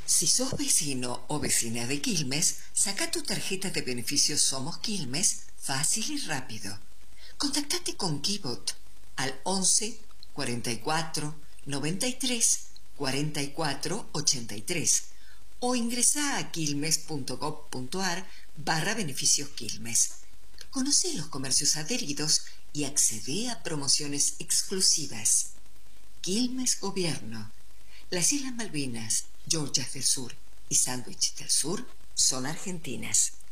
Si sos vecino o vecina de Quilmes, saca tu tarjeta de beneficios Somos Quilmes fácil y rápido. Contactate con Kibot al 11 44 93 44 83 o ingresa a quilmes.gov.ar/beneficios Quilmes. Conoce los comercios adheridos y accede a promociones exclusivas. Quilmes Gobierno. Las Islas Malvinas, Georgias del Sur y Sandwich del Sur son argentinas.